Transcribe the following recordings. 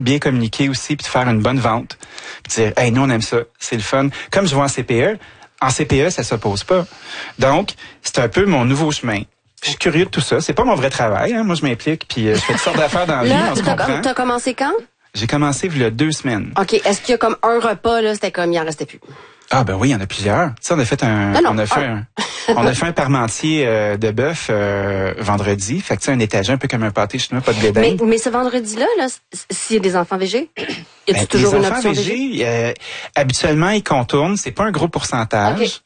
bien communiquer aussi, puis de faire une bonne vente. Puis dire, hey, nous, on aime ça, c'est le fun. Comme je vois en CPE, ça s'oppose pas. Donc, c'est un peu mon nouveau chemin. Je suis curieux de tout ça. C'est pas mon vrai travail. Hein. Moi, je m'implique, puis je fais toutes sortes d'affaires dans la vie, on se comprend. T'as commencé quand? J'ai commencé il y a 2 semaines. OK. Est-ce qu'il y a comme un repas, là, c'était comme il en restait plus? Ah ben oui, il y en a plusieurs. Tu sais, on a fait un parmentier de bœuf vendredi. Fait que tu sais, un étagé un peu comme un pâté chinois, pas de blé d'Inde. Mais ce vendredi-là, s'il y a des enfants végés, y a-tu toujours une option végé? Habituellement, ils contournent. C'est pas un gros pourcentage.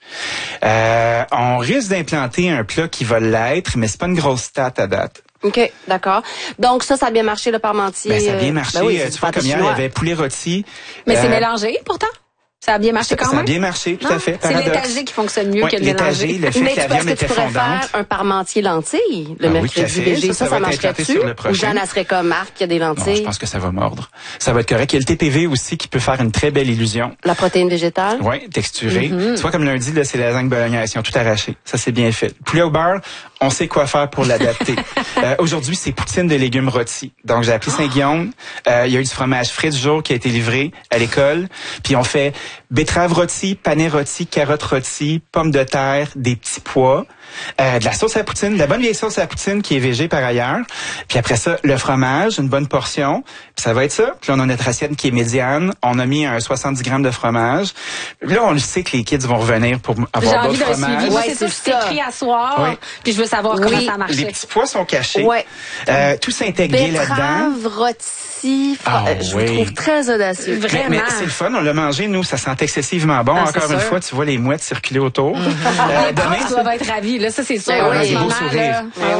Okay. On risque d'implanter un plat qui va l'être, mais c'est pas une grosse stat à date. OK, d'accord. Donc ça a bien marché, le parmentier. Ben, ça a bien marché. Oui, tu vois, comme hier, il y avait poulet rôti. Mais c'est mélangé, pourtant? Ça a bien marché quand même? Ça a bien marché, tout à fait. C'est l'étagé qui fonctionne mieux que le mélangé. Le fait que la viande était fondante. Faire un parmentier lentilles le mercredi végé. Ça marcherait dessus? Ou Jeanne, elle serait comme Marc, qui a des lentilles? Non, je pense que ça va mordre. Ça va être correct. Il y a le TPV aussi qui peut faire une très belle illusion. La protéine végétale? Oui, texturée. Tu vois, comme lundi, là, c'est la lasagne bolognaise. Ils ont tout arraché. Ça, c'est bien fait. Poulet au beurre, on sait quoi faire pour l'adapter. Aujourd'hui, c'est poutine de légumes rôtis. Donc, j'ai appelé Saint-Guillaume. Il y a eu du fromage frais du jour qui a été livré à l'école. Puis, on fait betterave rôti, panais rôti, carottes rôti, pommes de terre, des petits pois, de la sauce à poutine, de la bonne vieille sauce à poutine qui est végé par ailleurs. Puis après ça, le fromage, une bonne portion. Puis ça va être ça. Puis là, on a notre assiette qui est médiane. On a mis un 70 grammes de fromage. Là, on le sait que les kids vont revenir pour avoir d'autres fromages. Ouais, c'est ça. C'est écrit à soir. Oui. Puis je veux savoir comment ça marche. Les petits pois sont cachés. Ouais. Tout s'intégrer là-dedans. Betterave rôti, je vous trouve très audacieux. Vraiment. Mais c'est le fun. On l'a mangé, nous. Ça sent excessivement bon. Encore une fois, tu vois les mouettes circuler autour. Demain, tu dois être ravi. Là, ça, c'est sûr. Des beaux sourires.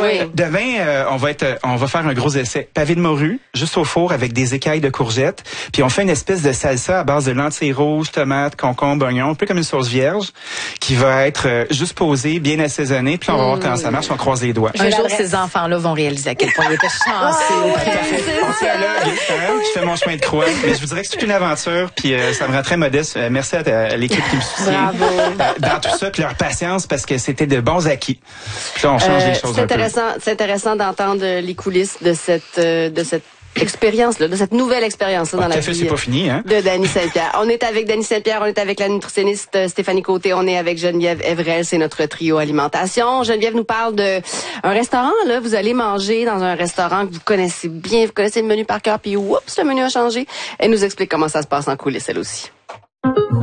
Demain, on va faire un gros essai. Pavé de morue, juste au four avec des écailles de courgettes. Puis on fait une espèce de salsa à base de lentilles rouges, tomates, concombres, oignons, un peu comme une sauce vierge, qui va être juste posée, bien assaisonnée. Puis on va voir comment ça marche. On croise les doigts. Un jour, ces enfants-là vont réaliser à quel point ils étaient chanceux. On tient là, je fais mon chemin de croix. Mais je vous dirais que c'est toute une aventure. Puis ça me rend très modeste. Merci à l'équipe qui me soutient. Dans tout ça, puis leur patience, parce que c'était de bons acquis. Puis là, on change les choses un peu. C'est intéressant d'entendre les coulisses de cette expérience-là, de cette nouvelle expérience-là dans la vie c'est pas fini, hein? De Dany Saint-Pierre. On est avec Dany Saint-Pierre, on est avec la nutritionniste Stéphanie Côté, on est avec Geneviève Evrel, c'est notre trio alimentation. Geneviève nous parle de un restaurant, là, vous allez manger dans un restaurant que vous connaissez bien, vous connaissez le menu par cœur, puis oups, le menu a changé. Elle nous explique comment ça se passe en coulisses, elle aussi.